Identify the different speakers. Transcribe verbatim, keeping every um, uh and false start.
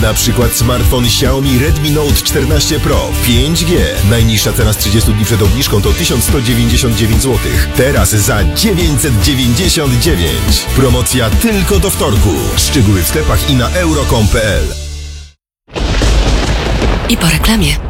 Speaker 1: Na przykład smartfon Xiaomi Redmi Note czternaście Pro pięć G. Najniższa cena z trzydziestu dni przed obniżką to tysiąc sto dziewięćdziesiąt dziewięć złotych. Teraz za dziewięćset dziewięćdziesiąt dziewięć. Promocja tylko do wtorku. Szczegóły w sklepach i na euro kropka com kropka p l.
Speaker 2: I po reklamie.